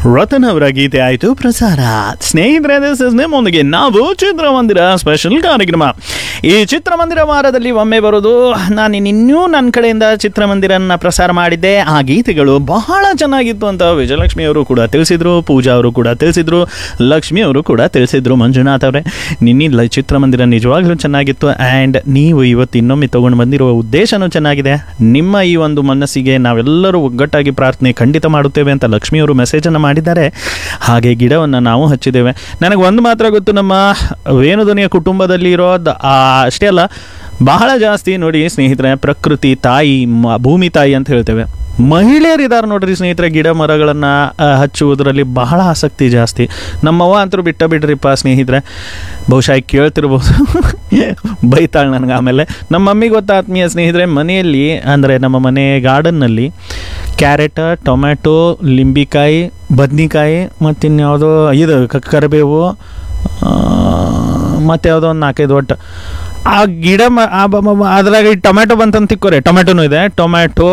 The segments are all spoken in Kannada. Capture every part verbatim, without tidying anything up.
ರತನ್ ಅವರ ಗೀತೆ ಆಯಿತು ಪ್ರಸಾರ. ಸ್ನೇಹಿತರೆ, ನಿಮ್ಮೊಂದಿಗೆ ನಾವು ಚಿತ್ರಮಂದಿರ ಸ್ಪೆಷಲ್ ಕಾರ್ಯಕ್ರಮ. ಈ ಚಿತ್ರಮಂದಿರ ವಾರದಲ್ಲಿ ಒಮ್ಮೆ ಬರೋದು. ನಾನು ಇನ್ನೂ ನನ್ನ ಕಡೆಯಿಂದ ಚಿತ್ರಮಂದಿರನ ಪ್ರಸಾರ ಮಾಡಿದ್ದೆ. ಆ ಗೀತೆಗಳು ಬಹಳ ಚೆನ್ನಾಗಿತ್ತು ಅಂತ ವಿಜಯಲಕ್ಷ್ಮಿ ಅವರು ಕೂಡ ತಿಳಿಸಿದ್ರು, ಪೂಜಾ ಅವರು ಕೂಡ ತಿಳಿಸಿದ್ರು, ಲಕ್ಷ್ಮಿ ಅವರು ಕೂಡ ತಿಳಿಸಿದ್ರು. ಮಂಜುನಾಥ್ ಅವರೇ, ನಿನ್ನಿಲ್ಲ ಚಿತ್ರಮಂದಿರ ನಿಜವಾಗ್ಲೂ ಚೆನ್ನಾಗಿತ್ತು. ಆ್ಯಂಡ್ ನೀವು ಇವತ್ತು ಇನ್ನೊಮ್ಮೆ ತೊಗೊಂಡು ಬಂದಿರುವ ಉದ್ದೇಶನೂ ಚೆನ್ನಾಗಿದೆ. ನಿಮ್ಮ ಈ ಒಂದು ಮನಸ್ಸಿಗೆ ನಾವೆಲ್ಲರೂ ಒಗ್ಗಟ್ಟಾಗಿ ಪ್ರಾರ್ಥನೆ ಖಂಡಿತ ಮಾಡುತ್ತೇವೆ ಅಂತ ಲಕ್ಷ್ಮಿಯವರು ಮೆಸೇಜನ್ನು ಮಾಡಿದ್ದಾರೆ. ಹಾಗೆ ಗಿಡವನ್ನು ನಾವು ಹಚ್ಚಿದ್ದೇವೆ. ನನಗೆ ಒಂದು ಮಾತ್ರ ಗೊತ್ತು, ನಮ್ಮ ವೇಣುಧ್ವನಿಯ ಕುಟುಂಬದಲ್ಲಿ ಇರೋದು ಅಷ್ಟೇ ಅಲ್ಲ, ಬಹಳ ಜಾಸ್ತಿ ನೋಡಿ ಸ್ನೇಹಿತರೆ, ಪ್ರಕೃತಿ ತಾಯಿ, ಭೂಮಿ ತಾಯಿ ಅಂತ ಹೇಳ್ತೇವೆ. ಮಹಿಳೆಯರಿದ್ದಾರೆ ನೋಡ್ರಿ ಸ್ನೇಹಿತರೆ, ಗಿಡ ಮರಗಳನ್ನು ಹಚ್ಚುವುದರಲ್ಲಿ ಬಹಳ ಆಸಕ್ತಿ ಜಾಸ್ತಿ. ನಮ್ಮವ್ವ ಅಂತರೂ ಬಿಟ್ಟ ಬಿಡ್ರಿಪ್ಪ ಸ್ನೇಹಿತರೆ, ಬಹುಶಃ ಕೇಳ್ತಿರ್ಬೋದು, ಬೈತಾಳೆ ನನಗೆ. ಆಮೇಲೆ ನಮ್ಮ ಮಮ್ಮಿಗೆ ಗೊತ್ತಾ ಆತ್ಮೀಯ ಸ್ನೇಹಿತರೆ, ಮನೆಯಲ್ಲಿ ಅಂದರೆ ನಮ್ಮ ಮನೆ ಗಾರ್ಡನ್ನಲ್ಲಿ ಕ್ಯಾರೆಟ್, ಟೊಮ್ಯಾಟೊ, ಲಿಂಬಿಕಾಯಿ, ಬದ್ನಿಕಾಯಿ, ಮತ್ತು ಇನ್ಯಾವುದೋ ಇದು ಕರಿಬೇವು, ಮತ್ತು ಯಾವುದೋ ಒಂದು ನಾಲ್ಕೈದು ಒಟ್ಟು ಆ ಗಿಡ ಮ ಅದ್ರಾಗ ಟೊಮ್ಯಾಟೊ ಬಂತಂತ ತಿಕ್ಕೋರೆ, ಟೊಮ್ಯಾಟೊನೂ ಇದೆ, ಟೊಮ್ಯಾಟೊ,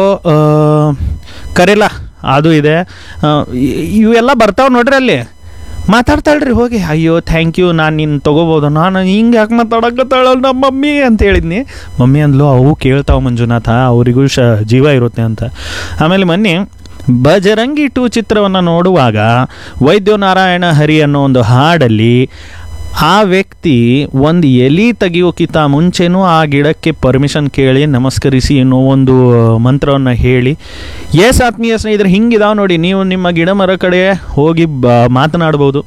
ಕರೆಲ ಅದು ಇದೆ, ಇವೆಲ್ಲ ಬರ್ತಾವೆ ನೋಡ್ರಿ. ಅಲ್ಲಿ ಮಾತಾಡ್ತಾಳ್ರಿ ಹೋಗಿ, ಅಯ್ಯೋ ಥ್ಯಾಂಕ್ ಯು, ನಾನು ನಿನ್ನ ತೊಗೋಬೋದು. ನಾನು ಹಿಂಗೆ ಯಾಕೆ ಮಾತಾಡಕತ್ತಾಳ ನಮ್ಮ ಮಮ್ಮಿ ಅಂತ ಹೇಳಿದ್ನಿ. ಮಮ್ಮಿ ಅಂದ್ಲು, ಅವು ಕೇಳ್ತಾವೆ ಮಂಜುನಾಥ, ಅವರಿಗೂ ಶ ಜೀವ ಇರುತ್ತೆ ಅಂತ. ಆಮೇಲೆ ಮೊನ್ನೆ ಬಜರಂಗಿ ಟು ಚಿತ್ರವನ್ನು ನೋಡುವಾಗ ವೈದ್ಯ ನಾರಾಯಣ ಹರಿ ಅನ್ನೋ ಒಂದು ಹಾಡಲ್ಲಿ ಆ ವ್ಯಕ್ತಿ ಒಂದು ಎಲೆ ತೆಗಿಯೋಕ್ಕಿಂತ ಮುಂಚೆನೂ ಆ ಗಿಡಕ್ಕೆ ಪರ್ಮಿಷನ್ ಕೇಳಿ ನಮಸ್ಕರಿಸಿ ಅನ್ನೋ ಒಂದು ಮಂತ್ರವನ್ನು ಹೇಳಿ, ಎಸ್ ಆತ್ಮೀಯ ಸ್ನೇಹಿತರೆ, ಹಿಂಗಿದಾವೆ ನೋಡಿ. ನೀವು ನಿಮ್ಮ ಗಿಡ ಮರ ಕಡೆ ಹೋಗಿ ಬ ಮಾತನಾಡ್ಬೋದು.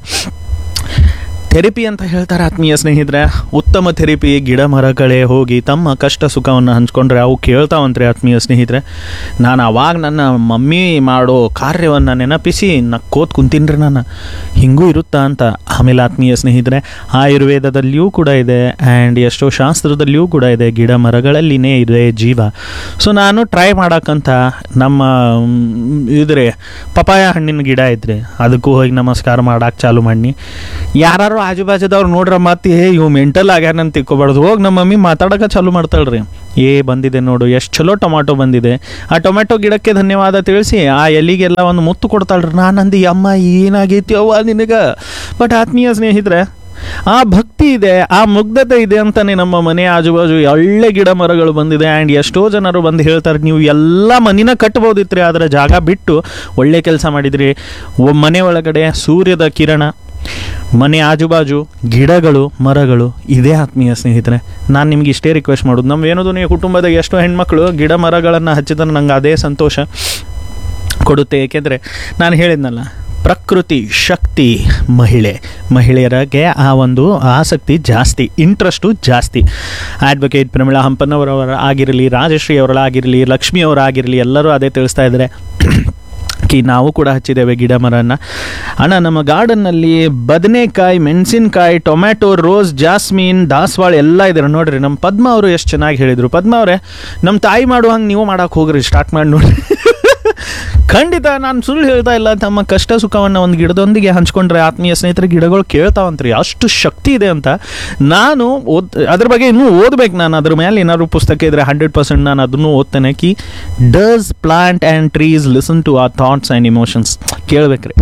ಥೆರಪಿ ಅಂತ ಹೇಳ್ತಾರೆ ಆತ್ಮೀಯ ಸ್ನೇಹಿತರೆ, ಉತ್ತಮ ಥೆರಪಿ. ಗಿಡ ಮರ ಕಡೆ ಹೋಗಿ ತಮ್ಮ ಕಷ್ಟ ಸುಖವನ್ನು ಹಂಚ್ಕೊಂಡ್ರೆ ಅವು ಕೇಳ್ತಾವಂತ್ರಿ ಆತ್ಮೀಯ ಸ್ನೇಹಿತರೆ. ನಾನು ಅವಾಗ ನನ್ನ ಮಮ್ಮಿ ಮಾಡೋ ಕಾರ್ಯವನ್ನು ನೆನಪಿಸಿ ನಕ್ಕೋತ್ ಕುಂತೀನ್ರಿ ನಾನು, ಹಿಂಗೂ ಇರುತ್ತಾ ಅಂತ. ಆಮೇಲೆ ಆತ್ಮೀಯ ಸ್ನೇಹಿತರೆ, ಆಯುರ್ವೇದದಲ್ಲಿಯೂ ಕೂಡ ಇದೆ, ಆ್ಯಂಡ್ ಎಷ್ಟೋ ಶಾಸ್ತ್ರದಲ್ಲಿಯೂ ಕೂಡ ಇದೆ, ಗಿಡ ಮರಗಳಲ್ಲಿನೇ ಇದೆ ಜೀವ. ಸೊ ನಾನು ಟ್ರೈ ಮಾಡೋಕ್ಕಂತ ನಮ್ಮ ಇದ್ರೆ ಪಪಾಯ ಹಣ್ಣಿನ ಗಿಡ ಇದ್ರಿ, ಅದಕ್ಕೂ ಹೋಗಿ ನಮಸ್ಕಾರ ಮಾಡಕ್ಕೆ ಚಾಲು ಮಾಡಿ. ಯಾರು ಆಜು ಬಾಜುದವ್ರು ನೋಡ್ರ ಮತ್ತೆ ಇವು ಮೆಂಟಲ್ ಆಗ್ಯಾನಂತ ತಿಕ್ಕೋಬಾರ್ದು. ಹೋಗಿ ನಮ್ಮ ಮಮ್ಮಿ ಮಾತಾಡೋಕೆ ಚಾಲು ಮಾಡ್ತಾಳ್ರಿ, ಏ ಬಂದಿದೆ ನೋಡು, ಎಷ್ಟು ಚಲೋ ಟೊಮ್ಯಾಟೊ ಬಂದಿದೆ, ಆ ಟೊಮ್ಯಾಟೊ ಗಿಡಕ್ಕೆ ಧನ್ಯವಾದ ತಿಳಿಸಿ ಆ ಎಲಿಗೆಲ್ಲ ಒಂದು ಮುತ್ತು ಕೊಡ್ತಾಳ್ರಿ. ನಾನು ಅಂದು, ಅಮ್ಮ ಏನಾಗೈತಿ ಅವ್ವ ನಿನಗೆ. ಬಟ್ ಆತ್ಮೀಯ ಸ್ನೇಹಿತರೆ, ಆ ಭಕ್ತಿ ಇದೆ, ಆ ಮುಗ್ಧತೆ ಇದೆ ಅಂತಲೇ ನಮ್ಮ ಮನೆ ಆಜುಬಾಜು ಒಳ್ಳೆ ಗಿಡ ಮರಗಳು ಬಂದಿದೆ. ಆ್ಯಂಡ್ ಎಷ್ಟೋ ಜನರು ಬಂದು ಹೇಳ್ತಾರೆ, ನೀವು ಎಲ್ಲ ಮನಿನ ಕಟ್ಬೋದಿತ್ರಿ, ಆದರೆ ಜಾಗ ಬಿಟ್ಟು ಒಳ್ಳೆ ಕೆಲಸ ಮಾಡಿದ್ರಿ. ಮನೆ ಒಳಗಡೆ ಸೂರ್ಯದ ಕಿರಣ, ಮನೆ ಆಜುಬಾಜು ಗಿಡಗಳು ಮರಗಳು ಇದೆ ಆತ್ಮೀಯ ಸ್ನೇಹಿತರೆ. ನಾನು ನಿಮ್ಗೆ ಇಷ್ಟೇ ರಿಕ್ವೆಸ್ಟ್ ಮಾಡೋದು, ನಮ್ಮ ವೇಣುಧ್ವನಿಯ ಕುಟುಂಬದ ಎಷ್ಟೋ ಹೆಣ್ಮಕ್ಳು ಗಿಡ ಮರಗಳನ್ನು ಹಚ್ಚಿದ್ರೆ ನಂಗೆ ಅದೇ ಸಂತೋಷ ಕೊಡುತ್ತೆ. ಏಕೆಂದರೆ ನಾನು ಹೇಳಿದ್ನಲ್ಲ, ಪ್ರಕೃತಿ ಶಕ್ತಿ ಮಹಿಳೆ, ಮಹಿಳೆಯರಿಗೆ ಆ ಒಂದು ಆಸಕ್ತಿ ಜಾಸ್ತಿ, ಇಂಟ್ರೆಸ್ಟು ಜಾಸ್ತಿ. ಅಡ್ವೊಕೇಟ್ ಪ್ರಮೀಳಾ ಹಂಪನ್ನವರವರ ಆಗಿರಲಿ, ರಾಜಶ್ರೀ ಅವರಾಗಿರಲಿ, ಲಕ್ಷ್ಮಿ ಅವರಾಗಿರಲಿ, ಎಲ್ಲರೂ ಅದೇ ತಿಳಿಸ್ತಾ ಇದ್ದಾರೆ. ನಾವು ಕೂಡ ಹಚ್ಚಿದ್ದೇವೆ ಗಿಡ ಮರನ. ಅಣ್ಣ, ನಮ್ಮ ಗಾರ್ಡನ್ನಲ್ಲಿ ಬದನೆಕಾಯಿ, ಮೆಣಸಿನ್ಕಾಯಿ, ಟೊಮ್ಯಾಟೊ, ರೋಸ್, ಜಾಸ್ಮಿನ್, ದಾಸವಾಳ ಎಲ್ಲ ಇದ್ದಾರೆ ನೋಡ್ರಿ. ನಮ್ಮ ಪದ್ಮ ಅವರು ಎಷ್ಟು ಚೆನ್ನಾಗಿ ಹೇಳಿದರು. ಪದ್ಮ ಅವರೇ, ನಮ್ಮ ತಾಯಿ ಮಾಡುವಂಗೆ ನೀವು ಮಾಡೋಕೆ ಹೋಗ್ರಿ, ಸ್ಟಾರ್ಟ್ ಮಾಡಿ ನೋಡ್ರಿ. ಖಂಡಿತ ನಾನು ಸುಳ್ಳು ಹೇಳ್ತಾ ಇಲ್ಲ. ತಮ್ಮ ಕಷ್ಟ ಸುಖವನ್ನು ಒಂದು ಗಿಡದೊಂದಿಗೆ ಹಂಚ್ಕೊಂಡ್ರೆ ಆತ್ಮೀಯ ಸ್ನೇಹಿತರೆ, ಗಿಡಗಳು ಕೇಳ್ತಾವಂತ್ರಿ, ಅಷ್ಟು ಶಕ್ತಿ ಇದೆ ಅಂತ. ನಾನು ಓದ್ ಅದ್ರ ಬಗ್ಗೆ ಇನ್ನೂ ಓದ್ಬೇಕು. ನಾನು ಅದ್ರ ಮೇಲೆ ಏನಾದ್ರು ಪುಸ್ತಕ ಇದ್ದರೆ ಹಂಡ್ರೆಡ್ ಪರ್ಸೆಂಟ್ ನಾನು ಅದನ್ನು ಓದ್ತೇನೆ. ಕಿ does plant and trees listen to R thoughts and emotions ಕೇಳ್ಬೇಕ್ರಿ.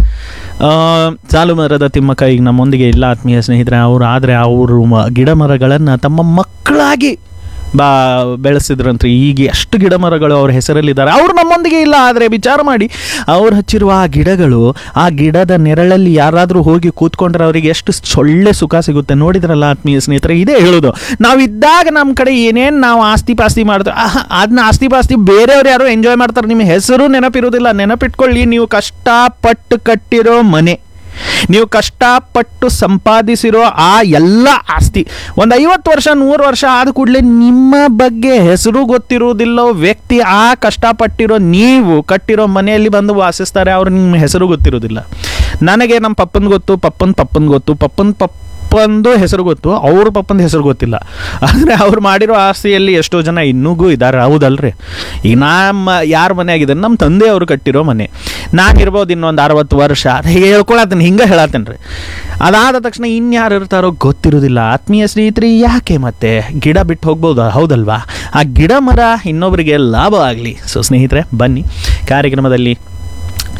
ಸಾಲು ಮರದ ತಿಮ್ಮಕ್ಕ ಈಗ ನಮ್ಮೊಂದಿಗೆ ಇಲ್ಲ ಆತ್ಮೀಯ ಸ್ನೇಹಿತರೆ. ಅವರು ಆದರೆ ಅವರು ಗಿಡ ಮರಗಳನ್ನು ತಮ್ಮ ಮಕ್ಕಳಾಗಿ ಬಾ ಬೆಳೆಸಿದ್ರಂತ್ರಿ. ಈಗ ಎಷ್ಟು ಗಿಡ ಮರಗಳು ಅವ್ರ ಹೆಸರಲ್ಲಿದ್ದಾರೆ. ಅವರು ನಮ್ಮೊಂದಿಗೆ ಇಲ್ಲ, ಆದರೆ ವಿಚಾರ ಮಾಡಿ, ಅವ್ರು ಹಚ್ಚಿರುವ ಆ ಗಿಡಗಳು, ಆ ಗಿಡದ ನೆರಳಲ್ಲಿ ಯಾರಾದರೂ ಹೋಗಿ ಕೂತ್ಕೊಂಡ್ರೆ ಅವರಿಗೆ ಎಷ್ಟು ಒಳ್ಳೆ ಸುಖ ಸಿಗುತ್ತೆ. ನೋಡಿದ್ರಲ್ಲ ಆತ್ಮೀಯ ಸ್ನೇಹಿತರೆ, ಇದೇ ಹೇಳೋದು. ನಾವಿದ್ದಾಗ ನಮ್ಮ ಕಡೆ ಏನೇನು ನಾವು ಆಸ್ತಿ ಪಾಸ್ತಿ ಮಾಡ್ತೇವೆ, ಅದನ್ನ ಆಸ್ತಿ ಪಾಸ್ತಿ ಬೇರೆಯವ್ರು ಯಾರೋ ಎಂಜಾಯ್ ಮಾಡ್ತಾರೆ, ನಿಮ್ಮ ಹೆಸರು ನೆನಪಿರೋದಿಲ್ಲ. ನೆನಪಿಟ್ಕೊಳ್ಳಿ, ನೀವು ಕಷ್ಟಪಟ್ಟು ಕಟ್ಟಿರೋ ಮನೆ, ನೀವು ಕಷ್ಟಪಟ್ಟು ಸಂಪಾದಿಸಿರೋ ಆ ಎಲ್ಲ ಆಸ್ತಿ, ಒಂದು ಐವತ್ತು ವರ್ಷ ನೂರು ವರ್ಷ ಆದ ಕೂಡಲೇ ನಿಮ್ಮ ಬಗ್ಗೆ ಹೆಸರು ಗೊತ್ತಿರುವುದಿಲ್ಲ ವ್ಯಕ್ತಿ, ಆ ಕಷ್ಟಪಟ್ಟಿರೋ ನೀವು ಕಟ್ಟಿರೋ ಮನೆಯಲ್ಲಿ ಬಂದು ವಾಸಿಸ್ತಾರೆ, ಅವರು ನಿಮ್ಮ ಹೆಸರು ಗೊತ್ತಿರೋದಿಲ್ಲ. ನನಗೆ ನಮ್ಮ ಪಪ್ಪನ ಗೊತ್ತು, ಪಪ್ಪನ ಪಪ್ಪನ ಗೊತ್ತು, ಪಪ್ಪನ ಪಪ್ಪ ಪಪ್ಪಂದು ಹೆಸರು ಗೊತ್ತು, ಅವ್ರ ಪಪ್ಪಂದು ಹೆಸರು ಗೊತ್ತಿಲ್ಲ. ಆದರೆ ಅವ್ರು ಮಾಡಿರೋ ಆಸ್ತಿಯಲ್ಲಿ ಎಷ್ಟೋ ಜನ ಇನ್ನೂಗೂ ಇದ್ದಾರೆ, ಹೌದಲ್ರಿ? ಈಗ ನಮ್ಮ ಯಾರ ಮನೆ ಆಗಿದೆ, ನಮ್ಮ ತಂದೆ ಅವರು ಕಟ್ಟಿರೋ ಮನೆ. ನಾನಿರ್ಬೋದು ಇನ್ನೊಂದು ಅರವತ್ತು ವರ್ಷ, ಅದು ಹೇಳ್ಕೊಳತ್ತೇನೆ, ಹಿಂಗೆ ಹೇಳತ್ತೇನೆ ರೀ. ಅದಾದ ತಕ್ಷಣ ಇನ್ಯಾರು ಇರ್ತಾರೋ ಗೊತ್ತಿರೋದಿಲ್ಲ. ಆತ್ಮೀಯ ಸ್ನೇಹಿತರೆ, ಯಾಕೆ ಮತ್ತೆ ಗಿಡ ಬಿಟ್ಟು ಹೋಗ್ಬೋದು, ಹೌದಲ್ವಾ? ಆ ಗಿಡ ಮರ ಇನ್ನೊಬ್ಬರಿಗೆ ಲಾಭ ಆಗಲಿ. ಸೊ ಸ್ನೇಹಿತರೆ, ಬನ್ನಿ ಕಾರ್ಯಕ್ರಮದಲ್ಲಿ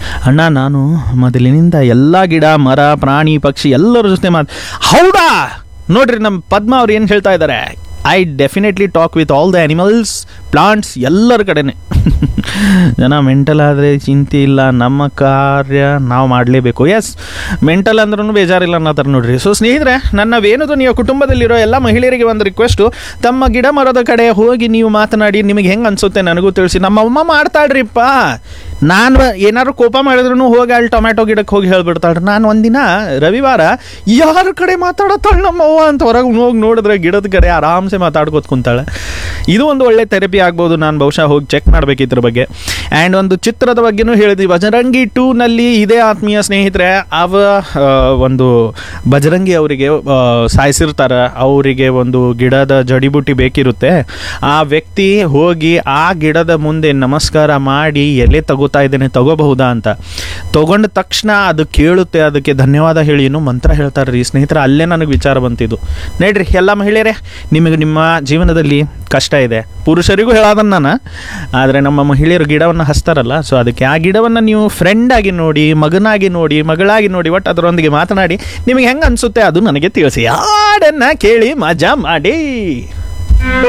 ಅಣ್ಣ ನಾನು ಮೊದಲಿನಿಂದ ಎಲ್ಲ ಗಿಡ ಮರ ಪ್ರಾಣಿ ಪಕ್ಷಿ ಎಲ್ಲರ ಜೊತೆ ಮಾತು ಹೌದಾ ನೋಡ್ರಿ ನಮ್ಮ ಪದ್ಮ ಅವ್ರು ಏನು ಹೇಳ್ತಾ ಇದ್ದಾರೆ, I definitely talk with all the animals plants ಎಲ್ಲರ ಕಡೆನೆ. ಜನ ಮೆಂಟಲ್ ಆದರೆ ಚಿಂತೆ ಇಲ್ಲ, ನಮ್ಮ ಕಾರ್ಯ ನಾವು ಮಾಡಲೇಬೇಕು. ಎಸ್, ಮೆಂಟಲ್ ಅಂದ್ರೂ ಬೇಜಾರಿಲ್ಲ ಅನ್ನೋ ಥರ ನೋಡ್ರಿ. ಸೊ ಸ್ನೇಹಿತರೆ, ನನ್ನ ವೇಣುದು ನೀವು ಕುಟುಂಬದಲ್ಲಿರೋ ಎಲ್ಲ ಮಹಿಳೆಯರಿಗೆ ಒಂದು ರಿಕ್ವೆಸ್ಟು, ತಮ್ಮ ಗಿಡ ಮರದ ಕಡೆ ಹೋಗಿ ನೀವು ಮಾತನಾಡಿ ನಿಮಗೆ ಹೆಂಗೆ ಅನಿಸುತ್ತೆ ನನಗೂ ತಿಳಿಸಿ. ನಮ್ಮ ಅಮ್ಮ ಮಾಡ್ತಾಳ್ರಿಪ್ಪ, ನಾನು ಏನಾದ್ರು ಕೋಪ ಮಾಡಿದ್ರು ಹೋಗಿ ಅಲ್ಲಿ ಟೊಮ್ಯಾಟೊ ಗಿಡಕ್ಕೆ ಹೋಗಿ ಹೇಳ್ಬಿಡ್ತಾಳ್ರಿ. ನಾನು ಒಂದಿನ ರವಿವಾರ ಯಾರ ಕಡೆ ಮಾತಾಡತ್ತಾಳೆ ನಮ್ಮವ್ವ ಅಂತ ಹೊರಗೆ ಹೋಗಿ ನೋಡಿದ್ರೆ ಗಿಡದ ಕಡೆ ಆರಾಮ್ಸೆ ಮಾತಾಡ್ಕೋತ ಕುಂತಾಳೆ. ಇದು ಒಂದು ಒಳ್ಳೆ ಥೆರಪಿ ಆಗ್ಬೋದು. ನಾನು ಬಹುಶಃ ಹೋಗಿ ಚೆಕ್ ಮಾಡಬೇಕು ಇದ್ರ ಬಗ್ಗೆ. ಆ್ಯಂಡ್ ಒಂದು ಚಿತ್ರದ ಬಗ್ಗೆನೂ ಹೇಳಿದ್ವಿ, ಬಜರಂಗಿ ಟೂನಲ್ಲಿ ಇದೇ ಆತ್ಮೀಯ ಸ್ನೇಹಿತರೆ ಅವ ಒಂದು ಬಜರಂಗಿ ಅವರಿಗೆ ಸಾಯಿಸಿರ್ತಾರೆ, ಅವರಿಗೆ ಒಂದು ಗಿಡದ ಜಡಿಬುಟ್ಟಿ ಬೇಕಿರುತ್ತೆ. ಆ ವ್ಯಕ್ತಿ ಹೋಗಿ ಆ ಗಿಡದ ಮುಂದೆ ನಮಸ್ಕಾರ ಮಾಡಿ ಎಲೆ ತಗೋತಾ ಇದ್ದೇನೆ ತಗೋಬಹುದಾ ಅಂತ, ತಗೊಂಡ ತಕ್ಷಣ ಅದು ಕೇಳುತ್ತೆ, ಅದಕ್ಕೆ ಧನ್ಯವಾದ ಹೇಳಿ ಇನ್ನೂ ಮಂತ್ರ ಹೇಳ್ತಾರೆ ರೀ ಸ್ನೇಹಿತರೆ. ಅಲ್ಲೇ ನನಗೆ ವಿಚಾರ ಬಂತಿದ್ದು. ನೋಡ್ರಿ ಎಲ್ಲ ಮಹಿಳೆಯರೇ, ನಿಮಗೆ ನಿಮ್ಮ ಜೀವನದಲ್ಲಿ ಕಷ್ಟ ಇದೆ, ಪುರುಷರಿಗೂ ಹೇಳೋದನ್ನು ನಾನು, ಆದರೆ ನಮ್ಮ ಮಹಿಳೆಯರು ಗಿಡವನ್ನು ಹಚ್ತಾರಲ್ಲ, ಸೊ ಅದಕ್ಕೆ ಆ ಗಿಡವನ್ನು ನೀವು ಫ್ರೆಂಡ್ ಆಗಿ ನೋಡಿ, ಮಗನಾಗಿ ನೋಡಿ, ಮಗಳಾಗಿ ನೋಡಿ, ಒಟ್ಟು ಅದರೊಂದಿಗೆ ಮಾತನಾಡಿ ನಿಮಗೆ ಹೆಂಗೆ ಅನಿಸುತ್ತೆ ಅದು ನನಗೆ ತಿಳಿಸಿ. ಹಾಡನ್ನು ಕೇಳಿ ಮಜಾ ಮಾಡಿ.